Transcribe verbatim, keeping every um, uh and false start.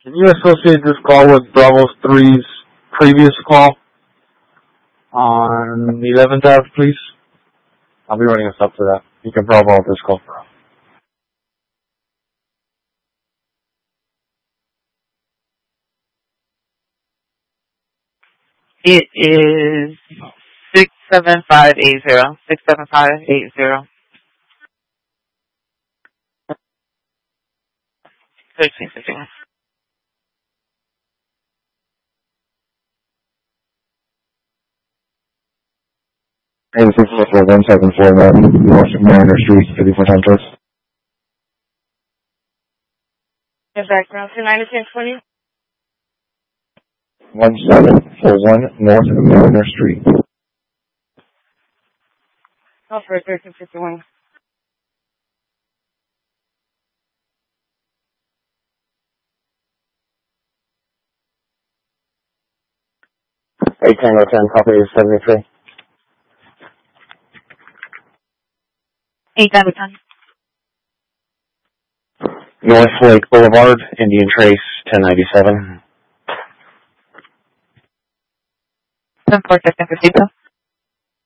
Can you associate this call with Bravo three's previous call on eleventh Ave, please? I'll be running us up to that. You can Bravo out this call. It is six seven five eight zero. Six seven five eight zero. Thirteen fifty one. Hey, this is for one seven four one North Mariner Street, fifty-four times close. Is that ground two ninety six twenty? one seven four one North Mariner Street. Oh, for thirteen fifty one. eight Tango ten, copy seventy-three. Eight Tango ten. North Lake Boulevard, Indian Trace, ten ninety-seven. Ten four fifteen fifty two.